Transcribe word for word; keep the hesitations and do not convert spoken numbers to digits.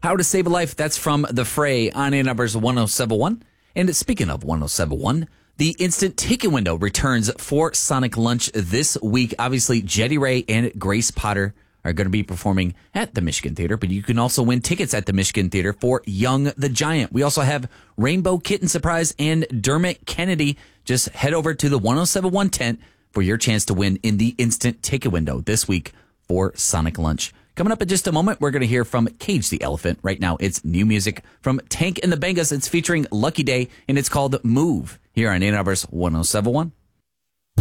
How to Save a Life, that's from The Fray on Ann Arbor's one oh seven one. And speaking of one oh seven one, the instant ticket window returns for Sonic Lunch this week. Obviously, Jetty Ray and Grace Potter are going to be performing at the Michigan Theater, but you can also win tickets at the Michigan Theater for Young the Giant. We also have Rainbow Kitten Surprise and Dermot Kennedy. Just head over to the one oh seven one tent for your chance to win in the instant ticket window this week for Sonic Lunch. Coming up in just a moment, we're going to hear from Cage the Elephant. Right now, it's new music from Tank and the Bangas. It's featuring Lucky Day, and it's called Move here on Ann Arbor's one oh seven one.